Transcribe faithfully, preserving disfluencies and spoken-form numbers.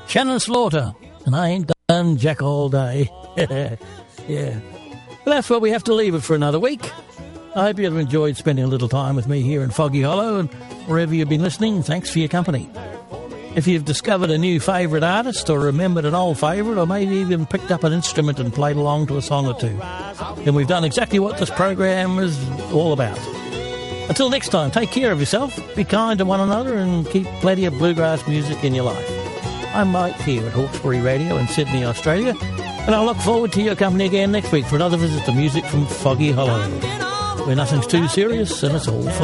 Shannon Slaughter, and I ain't done jack all day. Yeah. Well, that's where we have to leave it for another week. I hope you've enjoyed spending a little time with me here in Foggy Hollow, and wherever you've been listening, thanks for your company. If you've discovered a new favourite artist, or remembered an old favourite, or maybe even picked up an instrument and played along to a song or two, then we've done exactly what this program is all about. Until next time, take care of yourself, be kind to one another, and keep plenty of bluegrass music in your life. I'm Mike here at Hawkesbury Radio in Sydney, Australia, and I look forward to your company again next week for another visit to music from Foggy Hollow, where nothing's too serious and it's all fun.